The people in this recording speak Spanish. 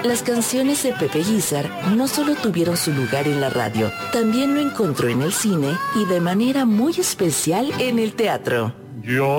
Las canciones de Pepe Guízar no solo tuvieron su lugar en la radio, también lo encontró en el cine y de manera muy especial en el teatro. Yo